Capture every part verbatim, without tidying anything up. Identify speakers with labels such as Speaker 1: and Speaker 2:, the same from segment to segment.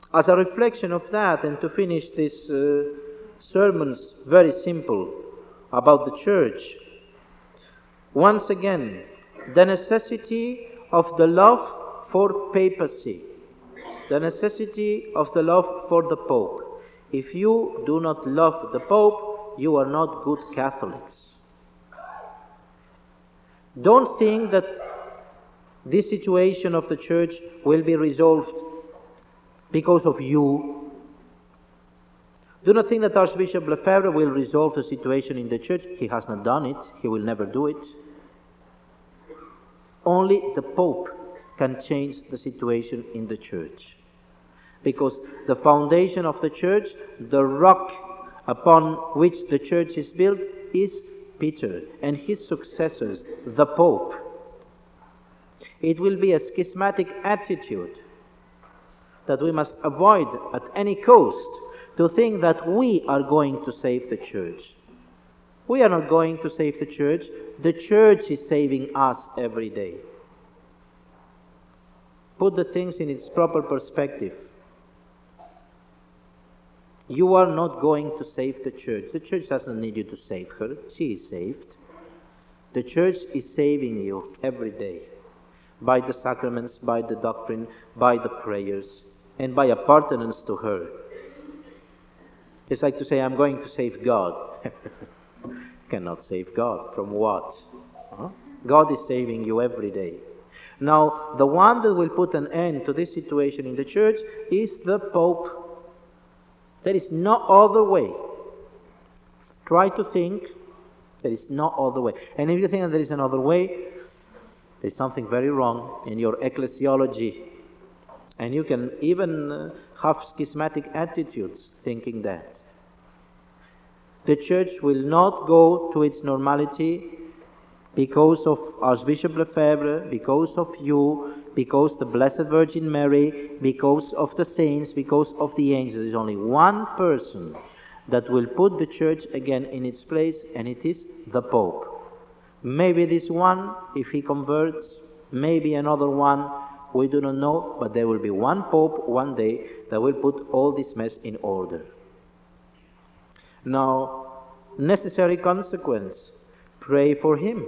Speaker 1: As a reflection of that, and to finish this uh, sermon's very simple about the church, once again, the necessity of the love for papacy, the necessity of the love for the Pope. If you do not love the Pope, you are not good Catholics. Don't think that this situation of the Church will be resolved because of you. Do not think that Archbishop Lefebvre will resolve the situation in the Church. He has not done it. He will never do it. Only the Pope can change the situation in the Church. Because the foundation of the Church, the rock upon which the Church is built, is Peter and his successors, the Pope. It will be a schismatic attitude that we must avoid at any cost, to think that we are going to save the Church. We are not going to save the Church. The Church is saving us every day. Put the things in its proper perspective. You are not going to save the Church. The Church doesn't need you to save her. She is saved. The Church is saving you every day by the sacraments, by the doctrine, by the prayers, and by appartenance to her. It's like to say, I'm going to save God. Cannot save God. From what? Huh? God is saving you every day. Now, the one that will put an end to this situation in the Church is the Pope. There is no other way. Try to think, there is no other way. And if you think that there is another way, there's something very wrong in your ecclesiology. And you can even uh, have schismatic attitudes thinking that. The Church will not go to its normality because of Archbishop Lefebvre, because of you, because the Blessed Virgin Mary, because of the saints, because of the angels. There is only one person that will put the Church again in its place, and it is the Pope. Maybe this one, if he converts, maybe another one, we do not know, but there will be one Pope one day that will put all this mess in order. Now, necessary consequence, pray for him.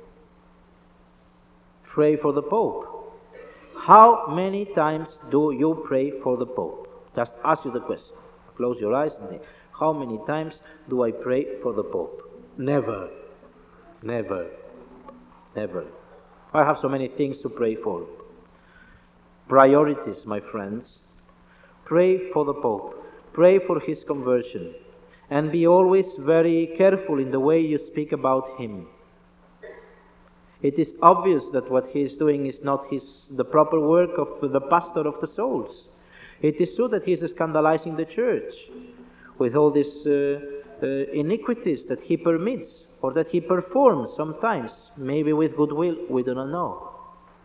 Speaker 1: Pray for the Pope. How many times do you pray for the Pope? Just ask you the question. Close your eyes and think, how many times do I pray for the Pope? Never. Never. Never. I have so many things to pray for. Priorities, my friends. Pray for the Pope. Pray for his conversion. And be always very careful in the way you speak about him. It is obvious that what he is doing is not his, the proper work of the pastor of the souls. It is true that he is scandalizing the Church with all these uh, uh, iniquities that he permits or that he performs sometimes, maybe with goodwill, we do not know.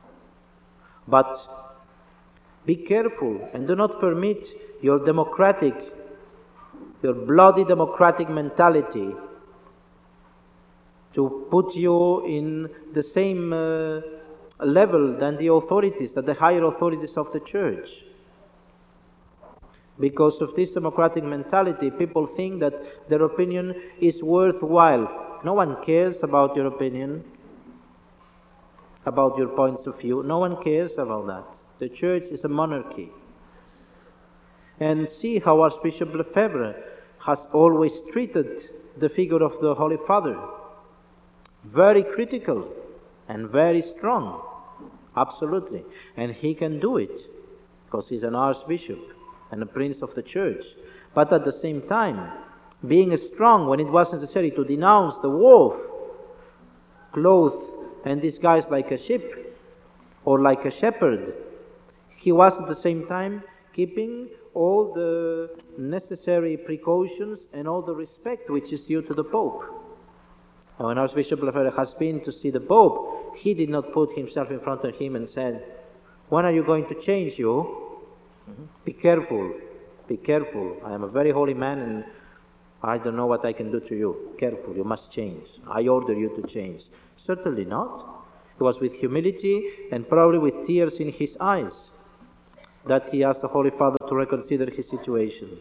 Speaker 1: But be careful and do not permit your democratic, your bloody democratic mentality to put you in the same uh, level than the authorities, than the higher authorities of the Church. Because of this democratic mentality, people think that their opinion is worthwhile. No one cares about your opinion, about your points of view. No one cares about that. The Church is a monarchy. And see how Archbishop Lefebvre has always treated the figure of the Holy Father. Very critical and very strong. Absolutely. And he can do it because he's an archbishop and a prince of the Church. But at the same time, being strong when it was necessary to denounce the wolf, clothed and disguised like a sheep or like a shepherd, he was at the same time keeping all the necessary precautions and all the respect which is due to the Pope. And when Archbishop Lefebvre has been to see the Pope, he did not put himself in front of him and said, when are you going to change, you? Mm-hmm. Be careful, be careful. I am a very holy man and I don't know what I can do to you. Careful, you must change. I order you to change. Certainly not. It was with humility and probably with tears in his eyes that he asked the Holy Father to reconsider his situation.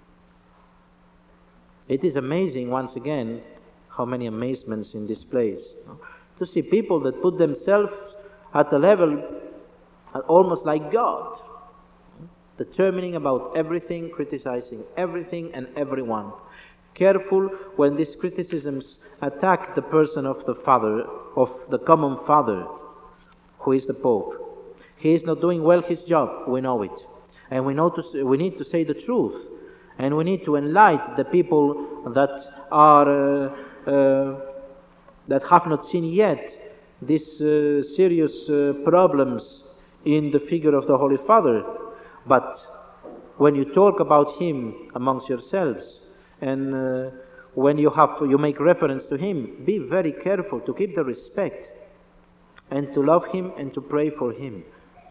Speaker 1: It is amazing, once again, how many amazements in this place. To see people that put themselves at a level almost like God, determining about everything, criticizing everything and everyone. Careful when these criticisms attack the person of the Father, of the common Father, who is the Pope. He is not doing well his job, we know it. And we know to, we need to say the truth. And we need to enlighten the people that are uh, uh, that have not seen yet these uh, serious uh, problems in the figure of the Holy Father. But when you talk about him amongst yourselves, and uh, when you have you make reference to him, be very careful to keep the respect and to love him and to pray for him.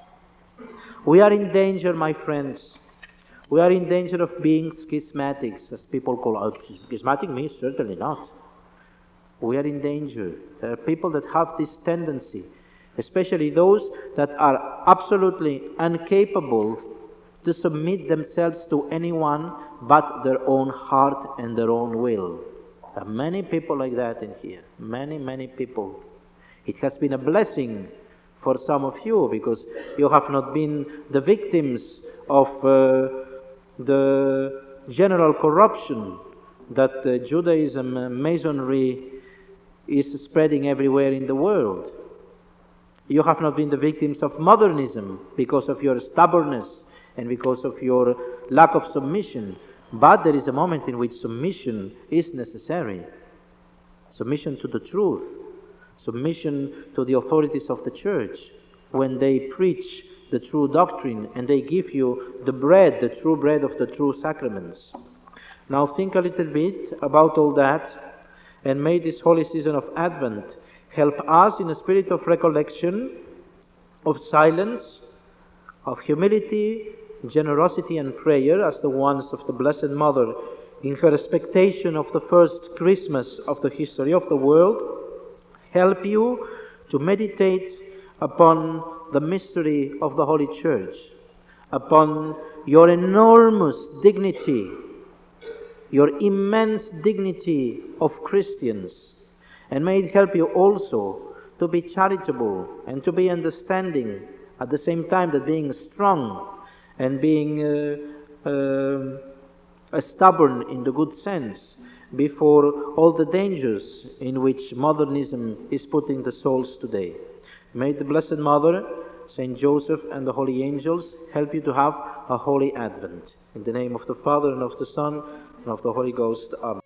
Speaker 1: We are in danger, my friends. We are in danger of being schismatics, as people call it. Schismatic means certainly not. We are in danger. There are people that have this tendency, especially those that are absolutely incapable to submit themselves to anyone but their own heart and their own will. There are many people like that in here. Many, many people. It has been a blessing for some of you because you have not been the victims of uh, the general corruption that uh, Judaism and Masonry is spreading everywhere in the world. You have not been the victims of modernism because of your stubbornness and because of your lack of submission. But there is a moment in which submission is necessary. Submission to the truth. Submission to the authorities of the church when they preach the true doctrine and they give you the bread, the true bread of the true sacraments. Now think a little bit about all that, and may this holy season of Advent help us in a spirit of recollection, of silence, of humility, generosity and prayer as the ones of the Blessed Mother in her expectation of the first Christmas of the history of the world, help you to meditate upon the mystery of the Holy Church, upon your enormous dignity, your immense dignity of Christians, and may it help you also to be charitable and to be understanding at the same time that being strong and being uh, uh, stubborn in the good sense before all the dangers in which modernism is putting the souls today. May the Blessed Mother, Saint Joseph, and the holy angels help you to have a holy Advent. In the name of the Father, and of the Son, and of the Holy Ghost. Amen.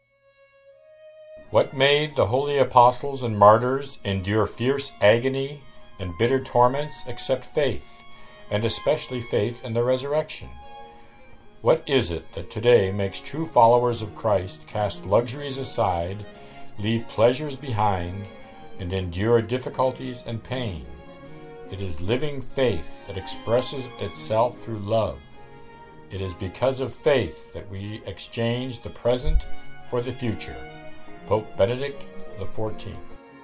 Speaker 2: What made the holy apostles and martyrs endure fierce agony and bitter torments except faith, and especially faith in the resurrection? What is it that today makes true followers of Christ cast luxuries aside, leave pleasures behind, and endure difficulties and pain? It is living faith that expresses itself through love. It is because of faith that we exchange the present for the future. Pope Benedict the fourteenth.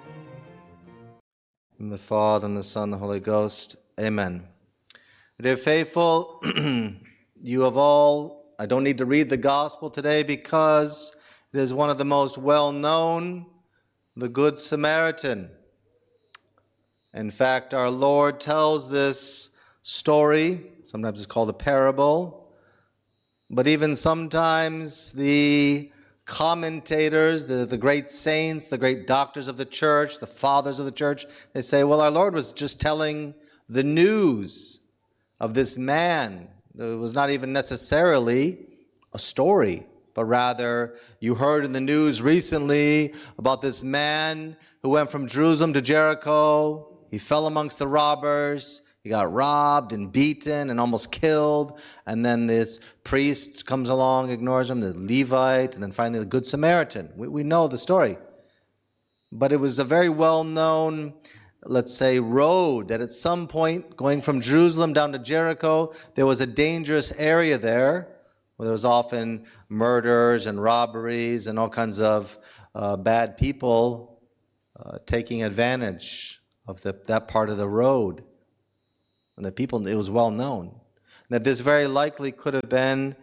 Speaker 3: In the Father, and the Son, and the Holy Ghost. Amen. Dear faithful, you have all, I don't need to read the Gospel today because it is one of the most well-known, the Good Samaritan. In fact, our Lord tells this story, sometimes it's called a parable, but even sometimes the commentators, the, the great saints, the great doctors of the church, the fathers of the church, they say, well, our Lord was just telling the news of this man. It was not even necessarily a story, but rather you heard in the news recently about this man who went from Jerusalem to Jericho. He fell amongst the robbers. He got robbed and beaten and almost killed. And then this priest comes along, ignores him, the Levite, and then finally the Good Samaritan. We, we know the story. But it was a very well-known, let's say, road that at some point, going from Jerusalem down to Jericho, there was a dangerous area there where there was often murders and robberies and all kinds of uh, bad people uh, taking advantage of the, that part of the road. And the people, it was well known. that this very likely could have been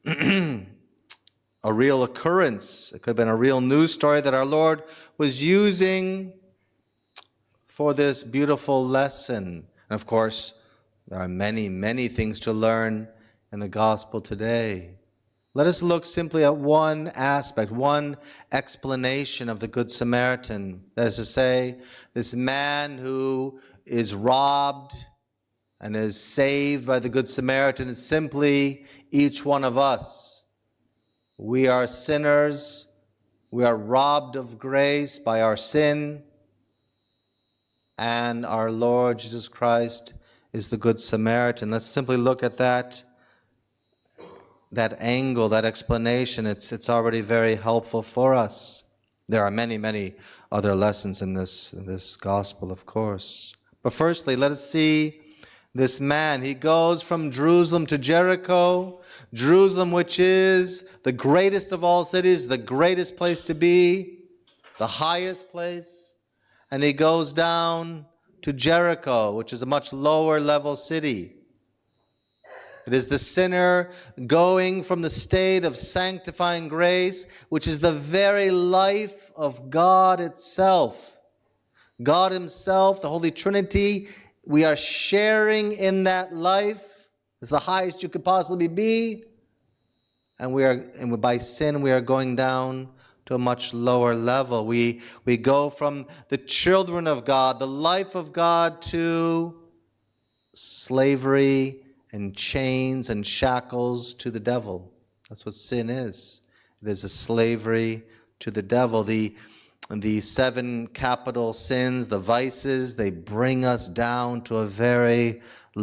Speaker 3: a real occurrence. It could have been a real news story that our Lord was using for this beautiful lesson. And of course, there are many, many things to learn in the gospel today. Let us look simply at one aspect, one explanation of the Good Samaritan. That is to say, this man who is robbed and is saved by the Good Samaritan is simply each one of us. We are sinners. We are robbed of grace by our sin. And our Lord Jesus Christ is the Good Samaritan. Let's simply look at that, that angle, that explanation. It's, it's already very helpful for us. There are many, many other lessons in this, in this gospel, of course. But firstly, let us see this man. He goes from Jerusalem to Jericho, Jerusalem, which is the greatest of all cities, the greatest place to be, the highest place. And he goes down to Jericho, which is a much lower level city. It is the sinner going from the state of sanctifying grace, which is the very life of God itself. God himself, the Holy Trinity, we are sharing in that life. It's the highest you could possibly be. And we are, and by sin, we are going down to a much lower level. We, we go from the children of God, the life of God, to slavery and chains and shackles to the devil. That's what sin is. It is a slavery to the devil. The, the seven capital sins, the vices, they bring us down to a very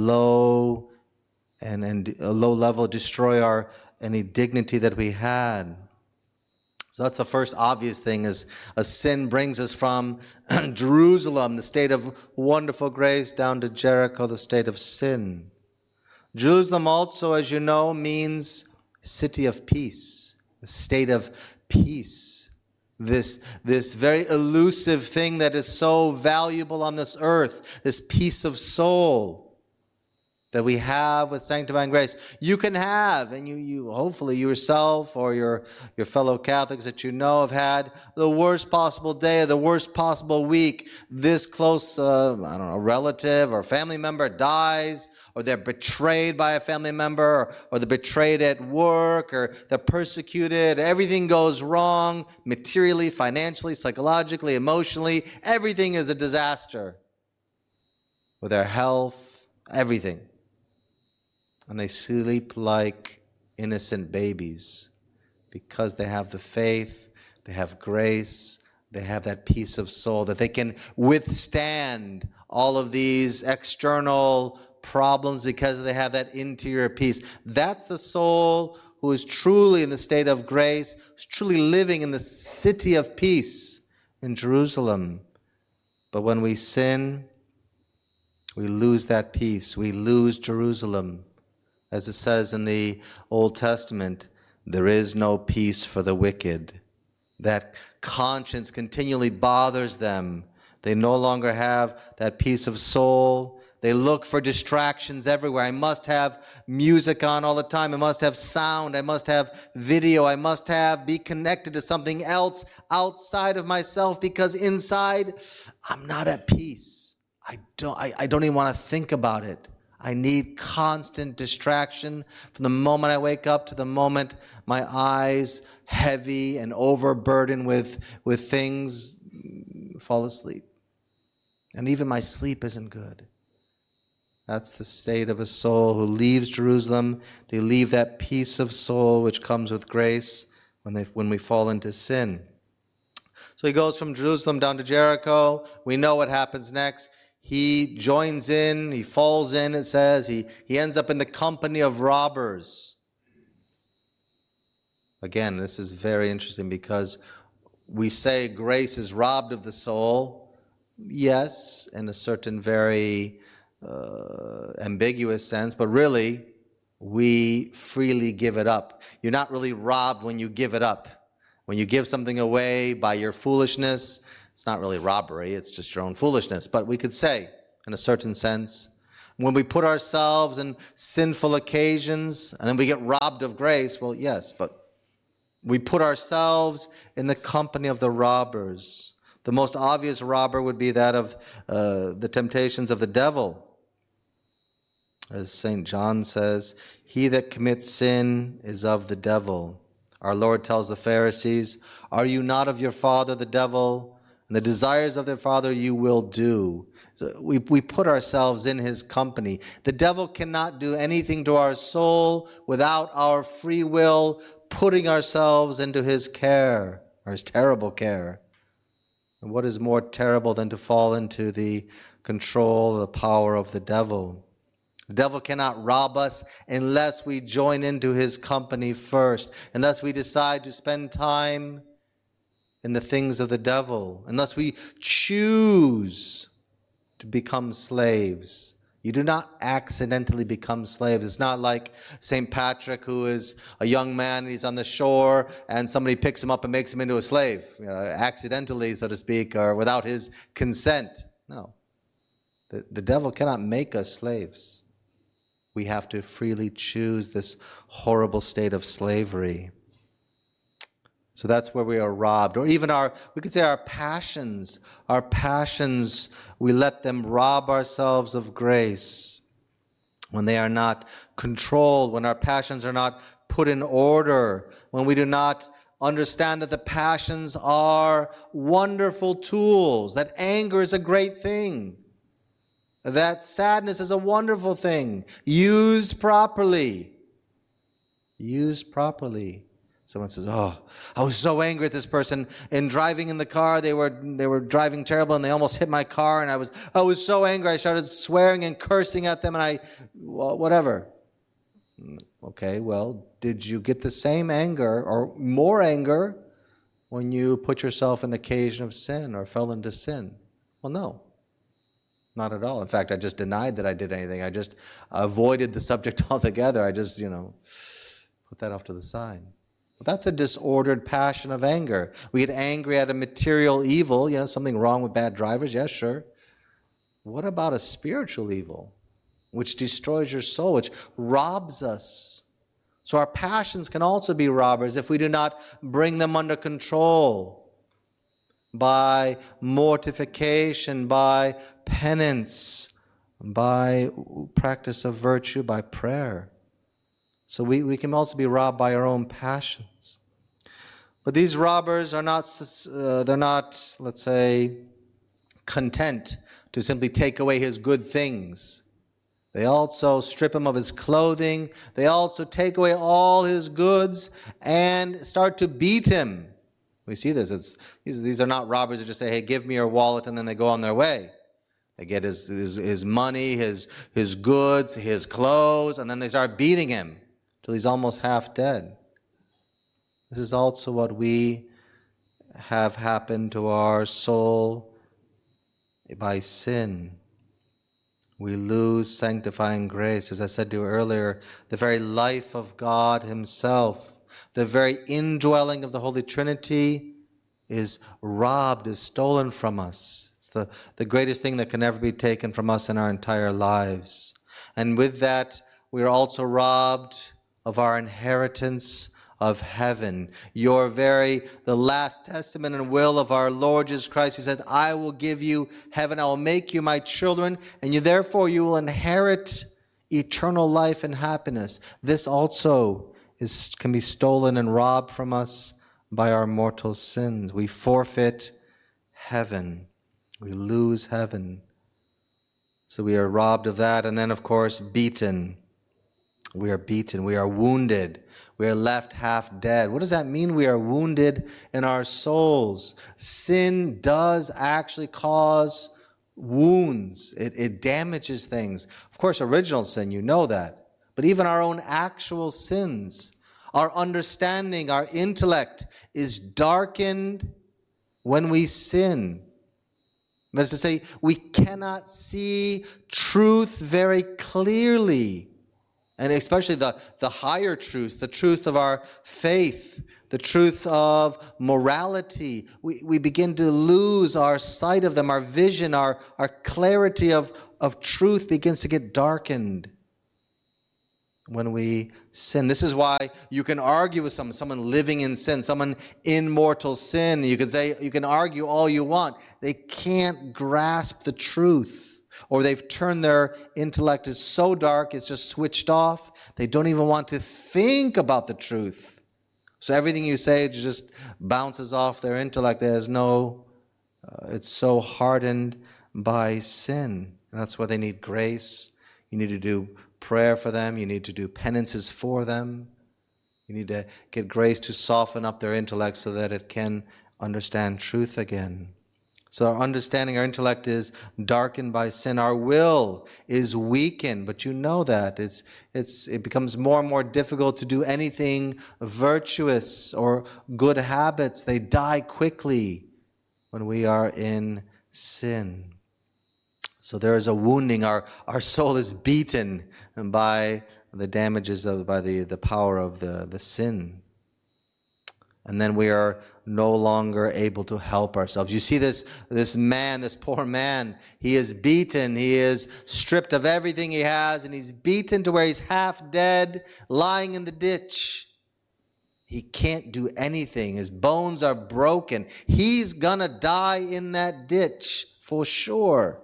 Speaker 3: low and, and a low level, destroy our any dignity that we had. So that's the first obvious thing, is a sin brings us from Jerusalem, the state of wonderful grace, down to Jericho, the state of sin. Jerusalem also, as you know, means city of peace, a state of peace. This, this very elusive thing that is so valuable on this earth, this peace of soul that we have with sanctifying grace. You can have, and you, you hopefully yourself or your, your fellow Catholics that you know have had the worst possible day, the worst possible week. This close, uh, I don't know, relative or family member dies, or they're betrayed by a family member, or, or they're betrayed at work, or they're persecuted. Everything goes wrong, materially, financially, psychologically, emotionally. Everything is a disaster with their health, everything. And they sleep like innocent babies because they have the faith, they have grace, they have that peace of soul that they can withstand all of these external problems because they have that interior peace. That's the soul who is truly in the state of grace, who's truly living in the city of peace in Jerusalem. But when we sin, we lose that peace. We lose Jerusalem. As it says in the Old Testament, there is no peace for the wicked. That conscience continually bothers them. They no longer have that peace of soul. They look for distractions everywhere. I must have music on all the time. I must have sound. I must have video. I must have be connected to something else outside of myself, because inside I'm not at peace. I don't, I, I don't even want to think about it. I need constant distraction from the moment I wake up to the moment my eyes heavy and overburdened with, with things fall asleep. And even my sleep isn't good. That's the state of a soul who leaves Jerusalem. They leave that peace of soul which comes with grace when they when we fall into sin. So he goes from Jerusalem down to Jericho. We know what happens next. He joins in, he falls in, it says. He, he ends up in the company of robbers. Again, this is very interesting because we say grace is robbed of the soul. Yes, in a certain very uh, ambiguous sense, but really, we freely give it up. You're not really robbed when you give it up. When you give something away by your foolishness, it's not really robbery, it's just your own foolishness. But we could say, in a certain sense, when we put ourselves in sinful occasions and then we get robbed of grace, well, yes, but we put ourselves in the company of the robbers. The most obvious robber would be that of uh, the temptations of the devil. As Saint John says, he that commits sin is of the devil. Our Lord tells the Pharisees, are you not of your father the devil? And the desires of their father you will do. So we, we put ourselves in his company. The devil cannot do anything to our soul without our free will putting ourselves into his care, or his terrible care. And what is more terrible than to fall into the control, the power of the devil? The devil cannot rob us unless we join into his company first, unless we decide to spend time in the things of the devil, unless we choose to become slaves. You do not accidentally become slaves. It's not like Saint Patrick, who is a young man, he's on the shore, and somebody picks him up and makes him into a slave, you know, accidentally, so to speak, or without his consent. No. The, the devil cannot make us slaves. We have to freely choose this horrible state of slavery. So that's where we are robbed. Or even our, we could say our passions. Our passions, we let them rob ourselves of grace. When they are not controlled, when our passions are not put in order, when we do not understand that the passions are wonderful tools, that anger is a great thing, that sadness is a wonderful thing, used properly. Used properly. Someone says, oh, I was so angry at this person in driving in the car. They were they were driving terrible and they almost hit my car. And I was I was so angry. I started swearing and cursing at them and I, well, whatever. Okay, well, did you get the same anger or more anger when you put yourself in occasion of sin or fell into sin? Well, no, not at all. In fact, I just denied that I did anything. I just avoided the subject altogether. I just, you know, put that off to the side. That's a disordered passion of anger. We get angry at a material evil, you know, something wrong with bad drivers, yes, sure. What about a spiritual evil, which destroys your soul, which robs us? So our passions can also be robbers if we do not bring them under control by mortification, by penance, by practice of virtue, by prayer. So we, we can also be robbed by our own passions. But these robbers are not, uh, they're not, let's say, content to simply take away his good things. They also strip him of his clothing. They also take away all his goods and start to beat him. We see this. It's, these, these are not robbers who just say, hey, give me your wallet, and then they go on their way. They get his, his, his money, his, his goods, his clothes, and then they start beating him till he's almost half dead. This is also what we have happened to our soul by sin. We lose sanctifying grace. As I said to you earlier, the very life of God himself, the very indwelling of the Holy Trinity is robbed, is stolen from us. It's the, the greatest thing that can ever be taken from us in our entire lives. And with that, we are also robbed of our inheritance of heaven. Your very, the last testament and will of our Lord Jesus Christ, he said, I will give you heaven, I will make you my children, and you therefore you will inherit eternal life and happiness. This also is can be stolen and robbed from us by our mortal sins. We forfeit heaven. We lose heaven. So we are robbed of that, and then of course beaten. We are beaten, we are wounded, we are left half dead. What does that mean? We are wounded in our souls. Sin does actually cause wounds. It, it damages things. Of course, original sin, you know that. But even our own actual sins, our understanding, our intellect is darkened when we sin. That is to say, we cannot see truth very clearly. And especially the, the higher truth, the truth of our faith, the truth of morality. We, we begin to lose our sight of them, our vision, our, our clarity of, of truth begins to get darkened when we sin. This is why you can argue with someone, someone living in sin, someone in mortal sin. You can say, you can argue all you want. They can't grasp the truth, or they've turned their intellect is so dark, it's just switched off. They don't even want to think about the truth. So everything you say just bounces off their intellect. There's no, uh, it's so hardened by sin. And that's why they need grace. You need to do prayer for them. You need to do penances for them. You need to get grace to soften up their intellect so that it can understand truth again. So our understanding, our intellect is darkened by sin. Our will is weakened, but you know that. It's, it's, it becomes more and more difficult to do anything virtuous or good habits. They die quickly when we are in sin. So there is a wounding. Our, our soul is beaten by the damages of, by the, the power of the, the sin. And then we are no longer able to help ourselves. You see this, this man, this poor man, he is beaten. He is stripped of everything he has, and he's beaten to where he's half dead, lying in the ditch. He can't do anything. His bones are broken. He's gonna die in that ditch for sure.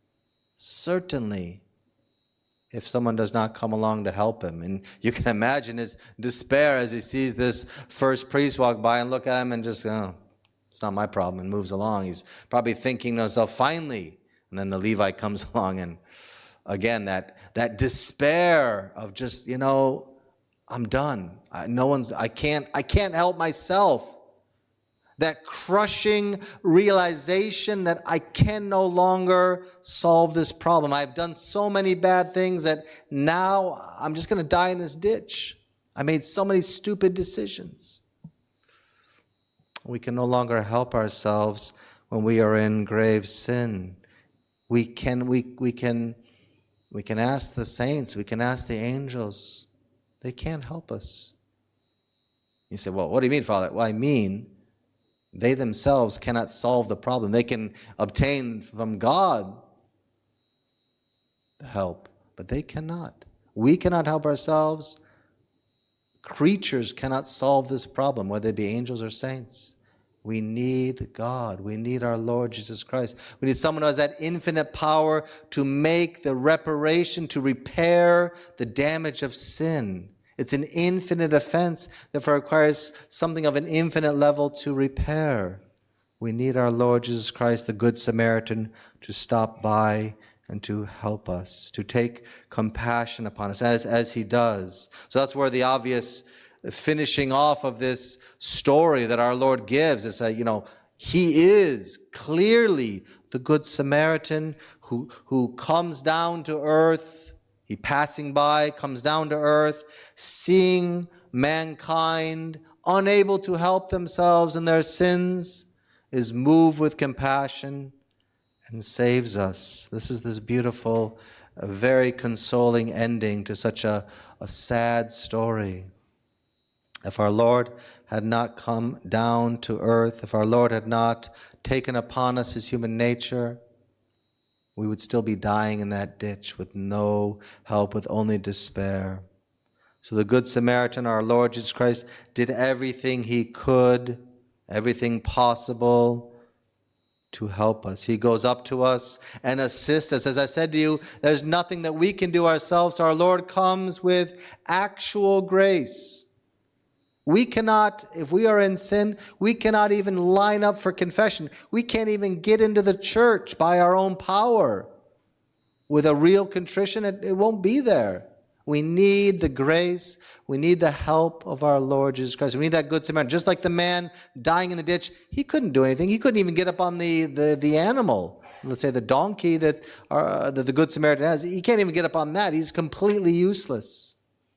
Speaker 3: Certainly, if someone does not come along to help him. And you can imagine his despair as he sees this first priest walk by and look at him and just, oh, it's not my problem, and moves along. He's probably thinking to himself, finally. And then the Levite comes along, and again, that, that despair of just, you know, I'm done. I, no one's, I can't, I can't help myself. That crushing realization that I can no longer solve this problem. I've done so many bad things that now I'm just going to die in this ditch. I made so many stupid decisions. We can no longer help ourselves when we are in grave sin. We can, we, we can, we can ask the saints, we can ask the angels. They can't help us. You say, well, what do you mean, Father? Well, I mean, they themselves cannot solve the problem. They can obtain from God the help, but they cannot. We cannot help ourselves. Creatures cannot solve this problem, whether they be angels or saints. We need God. We need our Lord Jesus Christ. We need someone who has that infinite power to make the reparation, to repair the damage of sin. It's an infinite offense, therefore requires something of an infinite level to repair. We need our Lord Jesus Christ, the Good Samaritan, to stop by and to help us, to take compassion upon us, as, as he does. So that's where the obvious finishing off of this story that our Lord gives is that, you know, he is clearly the Good Samaritan who, who comes down to earth. He passing by, comes down to earth, seeing mankind unable to help themselves in their sins, is moved with compassion and saves us. This is this beautiful, a very consoling ending to such a, a sad story. If our Lord had not come down to earth, if our Lord had not taken upon us his human nature, we would still be dying in that ditch with no help, with only despair. So the Good Samaritan, our Lord Jesus Christ, did everything he could, everything possible to help us. He goes up to us and assists us. As I said to you, there's nothing that we can do ourselves. Our Lord comes with actual grace. We cannot, if we are in sin, we cannot even line up for confession. We can't even get into the church by our own power. With a real contrition, it, it won't be there. We need the grace. We need the help of our Lord Jesus Christ. We need that Good Samaritan. Just like the man dying in the ditch, he couldn't do anything. He couldn't even get up on the, the, the animal. Let's say the donkey that, uh, that the Good Samaritan has. He can't even get up on that. He's completely useless.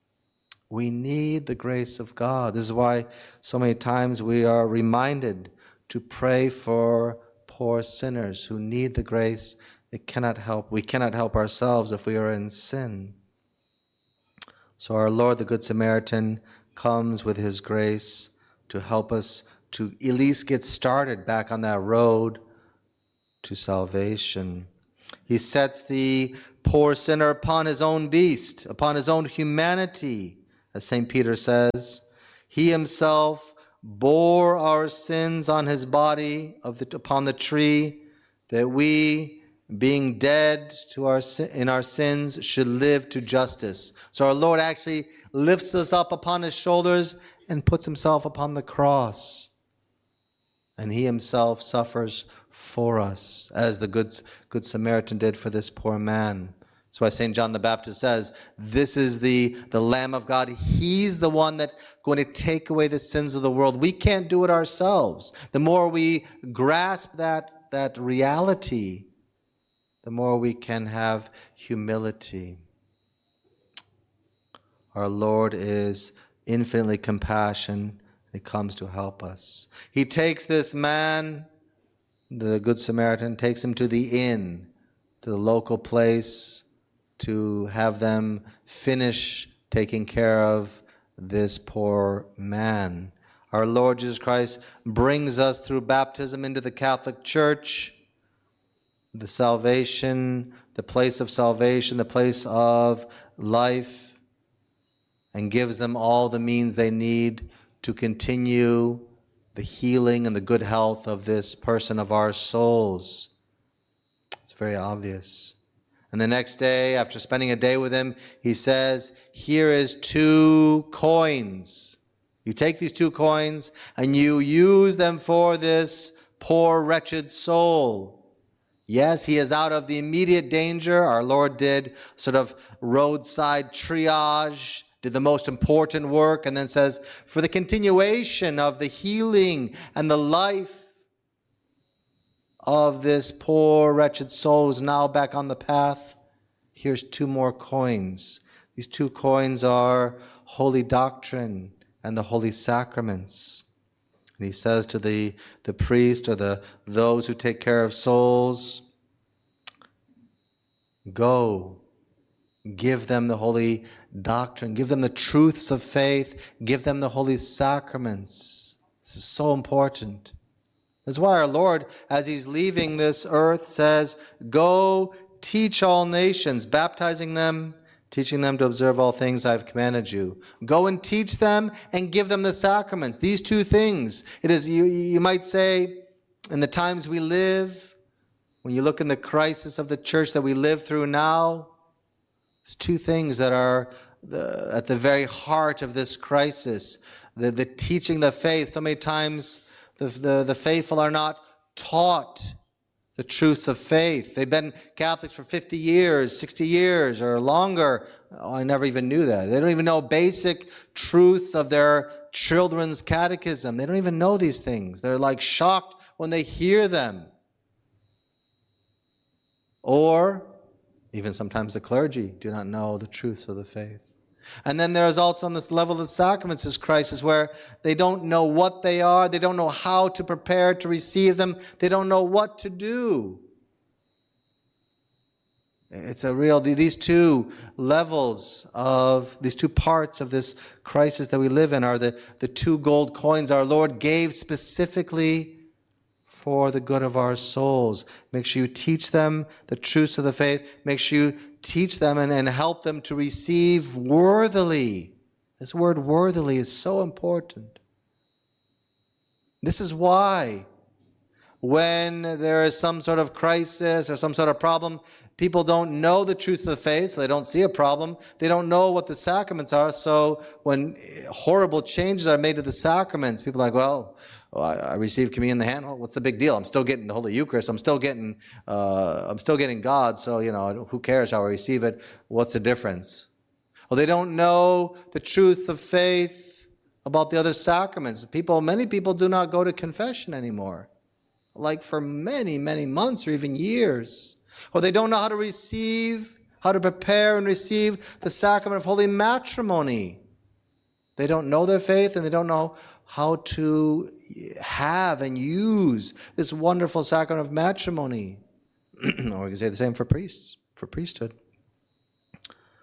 Speaker 3: We need the grace of God. This is why so many times we are reminded to pray for poor sinners who need the grace they cannot help. We cannot help ourselves if we are in sin. So our Lord, the Good Samaritan, comes with his grace to help us to at least get started back on that road to salvation. He sets the poor sinner upon his own beast, upon his own humanity, as Saint Peter says. He himself bore our sins on his body of the, upon the tree, that we, being dead to our in our sins, should live to justice. So our Lord actually lifts us up upon his shoulders and puts himself upon the cross. And he himself suffers for us, as the good, good Samaritan did for this poor man. That's why Saint John the Baptist says, this is the, the Lamb of God. He's the one that's going to take away the sins of the world. We can't do it ourselves. The more we grasp that, that reality, the more we can have humility. Our Lord is infinitely compassionate. He comes to help us. He takes this man, the Good Samaritan, takes him to the inn, to the local place, to have them finish taking care of this poor man. Our Lord Jesus Christ brings us through baptism into the Catholic Church, the salvation, the place of salvation, the place of life, and gives them all the means they need to continue the healing and the good health of this person of our souls. It's very obvious. And the next day, after spending a day with him, he says, here is two coins. You take these two coins and you use them for this poor, wretched soul. Yes, he is out of the immediate danger. Our Lord did sort of roadside triage, did the most important work, and then says, for the continuation of the healing and the life of this poor, wretched soul who's now back on the path, here's two more coins. These two coins are holy doctrine and the holy sacraments. And he says to the, the priest or the those who take care of souls, go, give them the holy doctrine, give them the truths of faith, give them the holy sacraments. This is so important. That's why our Lord, as he's leaving this earth, says, go teach all nations, baptizing them, teaching them to observe all things I've commanded you. Go and teach them and give them the sacraments. These two things. It is, you, you might say, in the times we live, when you look in the crisis of the church that we live through now, there's two things that are the, at the very heart of this crisis. The, the teaching the faith. So many times the, the, the faithful are not taught the truths of faith. They've been Catholics for fifty years, sixty years, or longer. Oh, I never even knew that. They don't even know basic truths of their children's catechism. They don't even know these things. They're like shocked when they hear them. Or even sometimes the clergy do not know the truths of the faith. And then there's also on this level of the sacraments this crisis where they don't know what they are, they don't know how to prepare to receive them, they don't know what to do. It's a real, these two levels of, these two parts of this crisis that we live in are the, the two gold coins our Lord gave specifically for the good of our souls. Make sure you teach them the truths of the faith. Make sure you teach them and, and help them to receive worthily. This word worthily is so important. This is why when there is some sort of crisis or some sort of problem, people don't know the truth of the faith, so they don't see a problem. They don't know what the sacraments are, so when horrible changes are made to the sacraments, people are like, well, oh, I, I received communion in the hand. Well, what's the big deal? I'm still getting the Holy Eucharist. I'm still getting, uh, I'm still getting God. So you know, who cares how I receive it? What's the difference? Well, they don't know the truth of faith about the other sacraments. People, many people do not go to confession anymore, like for many, many months or even years. Or they don't know how to receive, how to prepare and receive the sacrament of holy matrimony. They don't know their faith and they don't know how to have and use this wonderful sacrament of matrimony. Or we can say the same for priests, for priesthood.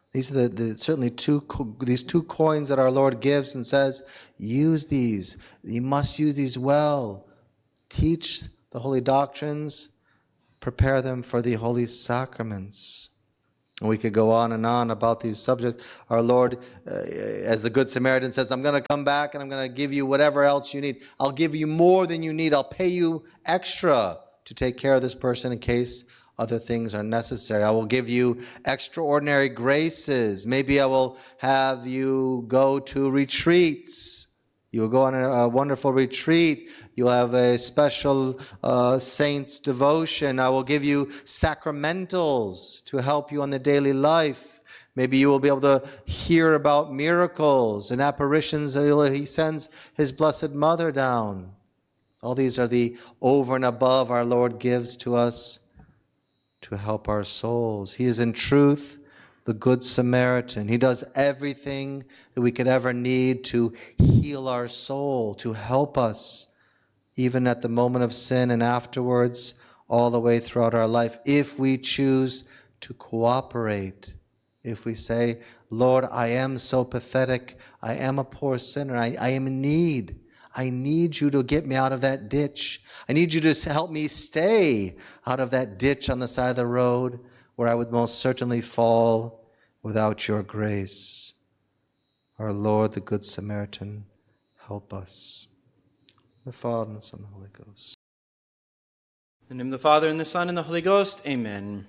Speaker 3: These are the, the certainly two co- these two coins that our Lord gives and says, use these. You must use these well. Teach the holy doctrines. Prepare them for the holy sacraments. And we could go on and on about these subjects. Our Lord, uh, as the Good Samaritan says, I'm going to come back and I'm going to give you whatever else you need. I'll give you more than you need. I'll pay you extra to take care of this person in case other things are necessary. I will give you extraordinary graces. Maybe I will have you go to retreats. You will go on a, a wonderful retreat. You'll have a special uh, saint's devotion. I will give you sacramentals to help you on the daily life. Maybe you will be able to hear about miracles and apparitions. He sends his Blessed Mother down. All these are the over and above our Lord gives to us to help our souls. He is in truth the Good Samaritan. He does everything that we could ever need to heal our soul, to help us, even at the moment of sin and afterwards, all the way throughout our life, if we choose to cooperate. If we say, Lord, I am so pathetic. I am a poor sinner. I, I am in need. I need you to get me out of that ditch. I need you to help me stay out of that ditch on the side of the road where I would most certainly fall without your grace. Our Lord, the Good Samaritan, help us. The Father, and the Son, and the Holy Ghost.
Speaker 4: In the name of the Father, and the Son, and the Holy Ghost, amen.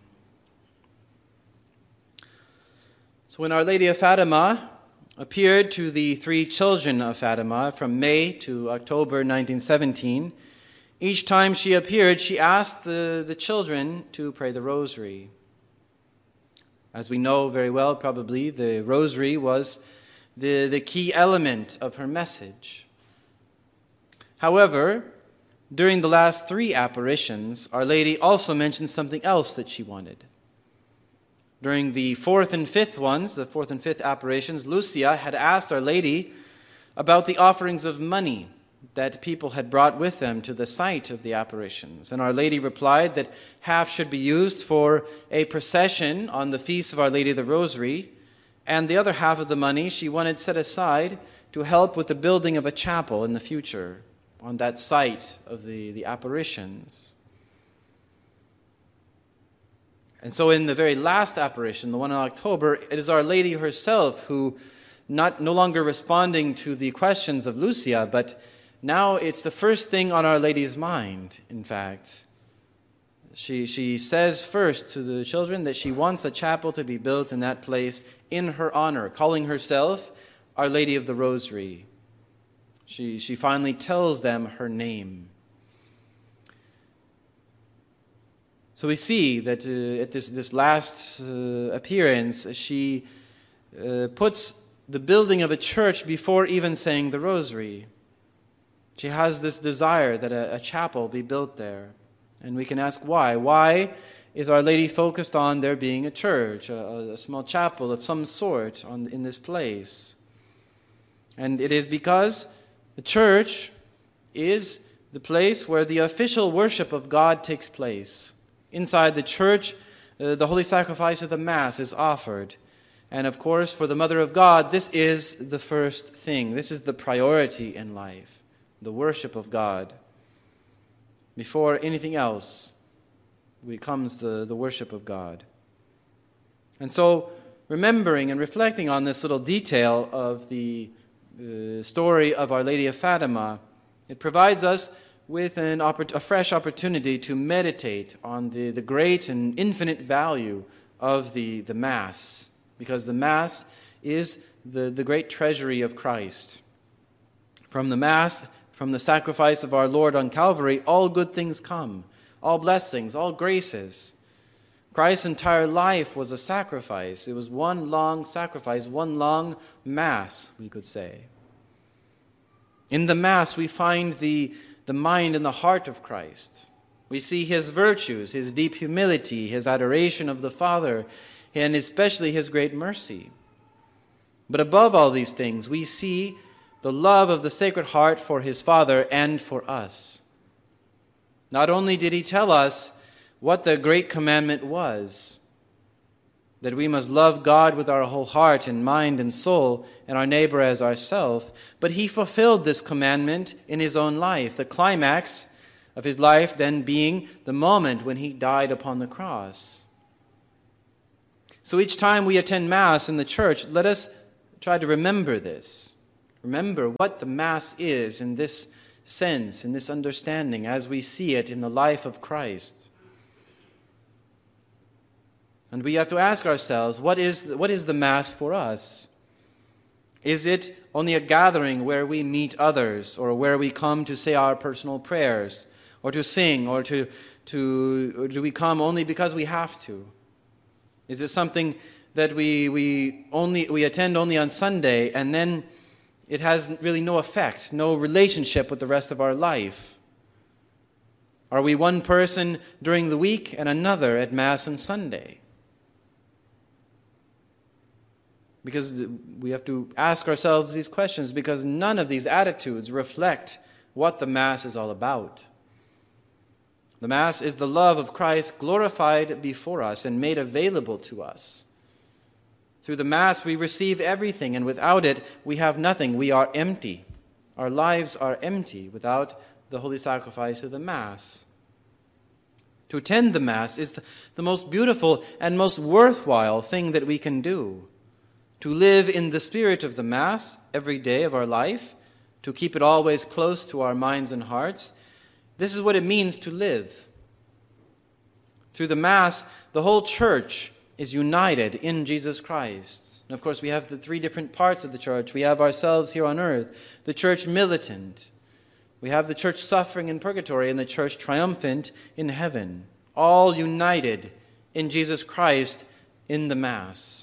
Speaker 4: So when Our Lady of Fatima appeared to the three children of Fatima from May to October nineteen seventeen, each time she appeared, she asked the, the children to pray the rosary. As we know very well, probably, the rosary was the, the key element of her message. However, during the last three apparitions, Our Lady also mentioned something else that she wanted. During the fourth and fifth ones, the fourth and fifth apparitions, Lucia had asked Our Lady about the offerings of money that people had brought with them to the site of the apparitions. And Our Lady replied that half should be used for a procession on the feast of Our Lady of the Rosary, and the other half of the money she wanted set aside to help with the building of a chapel in the future on that site of the, the apparitions. And so in the very last apparition, the one in October, it is Our Lady herself who, not no longer responding to the questions of Lucia, but now it's the first thing on Our Lady's mind, in fact. She, she says first to the children that she wants a chapel to be built in that place in her honor, calling herself Our Lady of the Rosary. She, she finally tells them her name. So we see that uh, at this, this last uh, appearance, she uh, puts the building of a church before even saying the rosary. She has this desire that a, a chapel be built there. And we can ask why. Why is Our Lady focused on there being a church, a, a small chapel of some sort on, in this place? And it is because the church is the place where the official worship of God takes place. Inside the church, uh, the holy sacrifice of the Mass is offered. And of course, for the Mother of God, this is the first thing. This is the priority in life, the worship of God. Before anything else comes the, the worship of God. And so, remembering and reflecting on this little detail of the uh, story of Our Lady of Fatima, it provides us with an oppor- a fresh opportunity to meditate on the, the great and infinite value of the, the Mass, because the Mass is the, the great treasury of Christ. From the Mass, from the sacrifice of our Lord on Calvary, all good things come, all blessings, all graces. Christ's entire life was a sacrifice. It was one long sacrifice, one long Mass, we could say. In the Mass, we find the the mind and the heart of Christ. We see his virtues, his deep humility, his adoration of the Father, and especially his great mercy. But above all these things, we see the love of the Sacred Heart for his Father and for us. Not only did he tell us what the great commandment was, that we must love God with our whole heart and mind and soul, and our neighbor as ourselves. But he fulfilled this commandment in his own life, the climax of his life then being the moment when he died upon the cross. So each time we attend Mass in the church, let us try to remember this. Remember what the Mass is in this sense, in this understanding, as we see it in the life of Christ. And we have to ask ourselves, what is, what is the Mass for us? Is it only a gathering where we meet others, or where we come to say our personal prayers, or to sing, or to, to or do we come only because we have to? Is it something that we, we, only, we attend only on Sunday, and then it has really no effect, no relationship with the rest of our life? Are we one person during the week and another at Mass on Sunday? Because we have to ask ourselves these questions, because none of these attitudes reflect what the Mass is all about. The Mass is the love of Christ glorified before us and made available to us. Through the Mass we receive everything, and without it we have nothing. We are empty. Our lives are empty without the holy sacrifice of the Mass. To attend the Mass is the most beautiful and most worthwhile thing that we can do. To live in the spirit of the Mass every day of our life, to keep it always close to our minds and hearts, this is what it means to live. Through the Mass, the whole church is united in Jesus Christ. And of course, we have the three different parts of the church. We have ourselves here on earth, the church militant. We have the church suffering in purgatory and the church triumphant in heaven, all united in Jesus Christ in the Mass.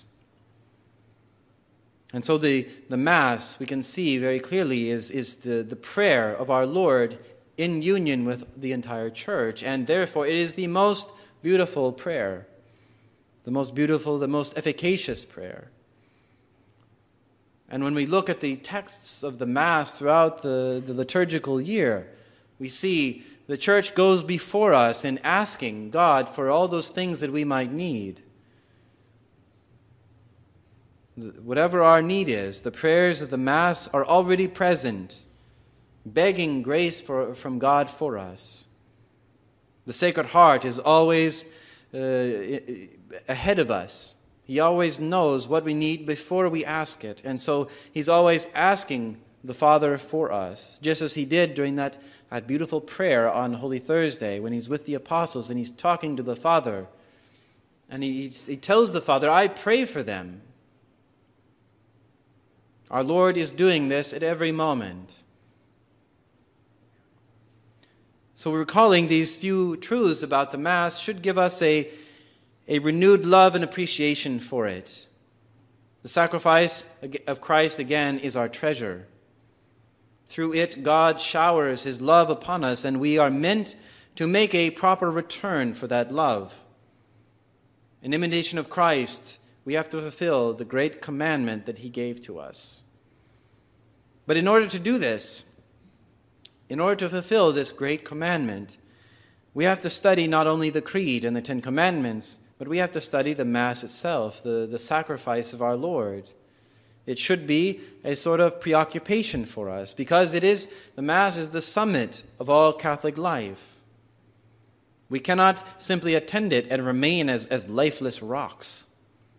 Speaker 4: And so the, the Mass, we can see very clearly, is, is the, the prayer of our Lord in union with the entire church. And therefore, it is the most beautiful prayer, the most beautiful, the most efficacious prayer. And when we look at the texts of the Mass throughout the, the liturgical year, we see the church goes before us in asking God for all those things that we might need. Whatever our need is, the prayers of the Mass are already present, begging grace for, from God for us. The Sacred Heart is always uh, ahead of us. He always knows what we need before we ask it. And so he's always asking the Father for us, just as he did during that, that beautiful prayer on Holy Thursday when he's with the apostles and he's talking to the Father. And he, he tells the Father, I pray for them. Our Lord is doing this at every moment. So recalling these few truths about the Mass should give us a, a renewed love and appreciation for it. The sacrifice of Christ, again, is our treasure. Through it, God showers his love upon us, and we are meant to make a proper return for that love. In imitation of Christ, we have to fulfill the great commandment that he gave to us. But in order to do this, in order to fulfill this great commandment, we have to study not only the Creed and the Ten Commandments, but we have to study the Mass itself, the, the sacrifice of our Lord. It should be a sort of preoccupation for us, because it is, the Mass is the summit of all Catholic life. We cannot simply attend it and remain as, as lifeless rocks.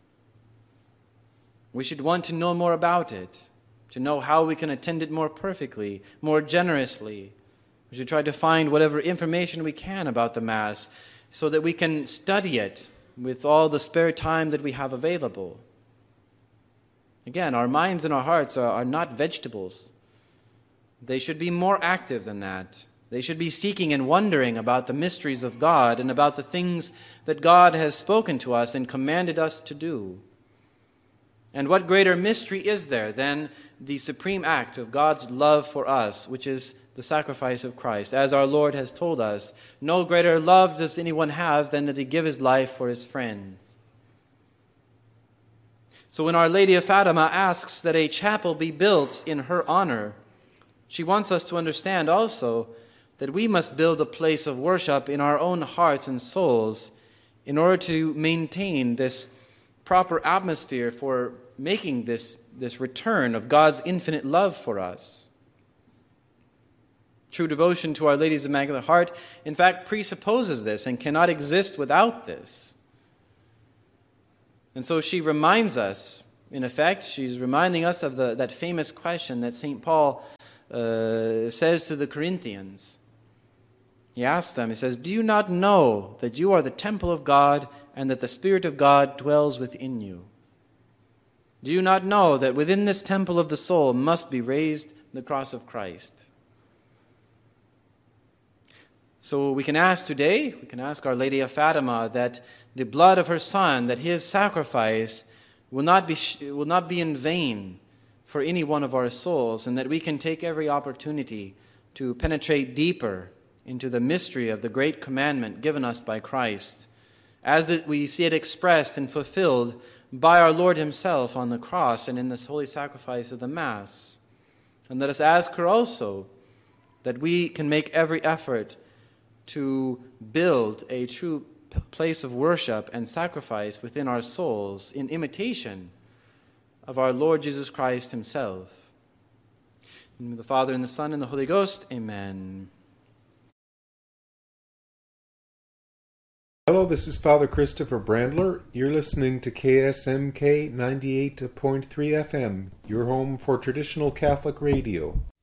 Speaker 4: We should want to know more about it, to know how we can attend it more perfectly, more generously. We should try to find whatever information we can about the Mass so that we can study it with all the spare time that we have available. Again, our minds and our hearts are, are not vegetables. They should be more active than that. They should be seeking and wondering about the mysteries of God and about the things that God has spoken to us and commanded us to do. And what greater mystery is there than the supreme act of God's love for us, which is the sacrifice of Christ? As our Lord has told us, no greater love does anyone have than that he give his life for his friends. So when Our Lady of Fatima asks that a chapel be built in her honor, she wants us to understand also that we must build a place of worship in our own hearts and souls in order to maintain this proper atmosphere for making this, this return of God's infinite love for us. True devotion to Our Lady's Immaculate Heart, in fact, presupposes this and cannot exist without this. And so she reminds us, in effect, she's reminding us of the, that famous question that Saint Paul uh, says to the Corinthians. He asks them, he says, "Do you not know that you are the temple of God and that the Spirit of God dwells within you? Do you not know that within this temple of the soul must be raised the cross of Christ?" So we can ask today, we can ask Our Lady of Fatima that the blood of her Son, that his sacrifice will not be will not be in vain for any one of our souls, and that we can take every opportunity to penetrate deeper into the mystery of the great commandment given us by Christ, as it, we see it expressed and fulfilled by our Lord himself on the cross and in this holy sacrifice of the Mass. And let us ask her also that we can make every effort to build a true place of worship and sacrifice within our souls in imitation of our Lord Jesus Christ himself. In the name of the Father, and the Son, and the Holy Ghost, amen.
Speaker 5: Hello, this is Father Christopher Brandler. You're listening to K S M K ninety-eight point three F M, your home for traditional Catholic radio.